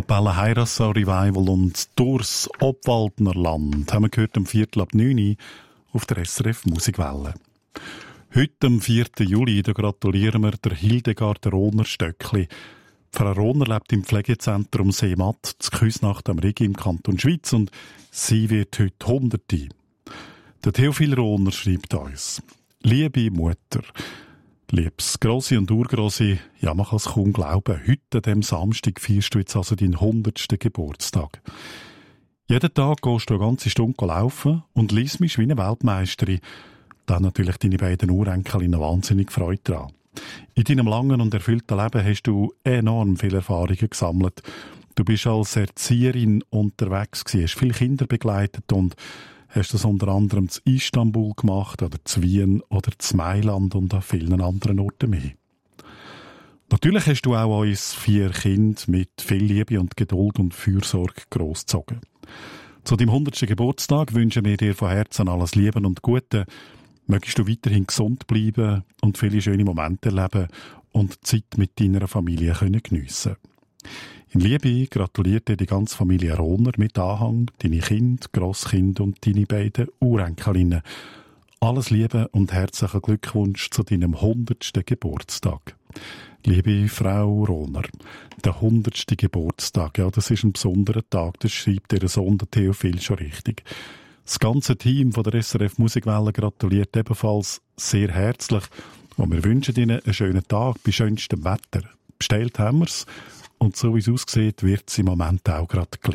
Kapelle Heirassau Revival und durchs Obwaldner Land haben wir gehört um 8:45 auf der SRF Musikwelle. Heute, am 4. Juli, da gratulieren wir der Hildegard Rohner Stöckli. Frau Rohner lebt im Pflegezentrum Seematt zu Küsnacht am Rigi im Kanton Schwyz und sie wird heute 100. Der Theophil Rohner schreibt uns: Liebe Mutter, liebes Grossi und Urgrossi, ja, man kann es kaum glauben, heute, an diesem Samstag, feierst du jetzt also deinen 100. Geburtstag. Jeden Tag gehst du eine ganze Stunde laufen und liest mich wie eine Weltmeisterin. Da haben natürlich deine beiden Urenkelinnen wahnsinnig Freude daran. In deinem langen und erfüllten Leben hast du enorm viele Erfahrungen gesammelt. Du bist als Erzieherin unterwegs gewesen, hast viele Kinder begleitet und hast das unter anderem zu Istanbul gemacht oder zu Wien oder zu Mailand und an vielen anderen Orten mehr. Natürlich hast du auch uns 4 Kinder mit viel Liebe und Geduld und Fürsorge großgezogen. Zu deinem 100. Geburtstag wünschen wir dir von Herzen alles Liebe und Gute. Mögest du weiterhin gesund bleiben und viele schöne Momente erleben und Zeit mit deiner Familie geniessen. In Liebe gratuliert dir die ganze Familie Rohner mit Anhang, deine Kinder, Grosskinder und deine beiden Urenkelinnen. Alles Liebe und herzlichen Glückwunsch zu deinem 100. Geburtstag. Liebe Frau Rohner, der 100. Geburtstag, ja, das ist ein besonderer Tag, das schreibt ihr Sohn, der Theophil, schon richtig. Das ganze Team von der SRF Musikwelle gratuliert ebenfalls sehr herzlich und wir wünschen Ihnen einen schönen Tag bei schönstem Wetter. Bestellt haben wir es und so wie es aussieht, wird es im Moment auch gerade gleich.